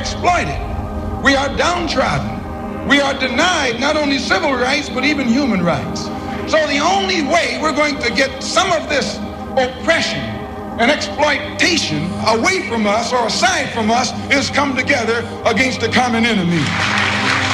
exploited. We are downtrodden. We are denied not only civil rights, but even human rights. So the only way we're going to get some of this oppression and exploitation away from us or aside from us is come together against the common enemy.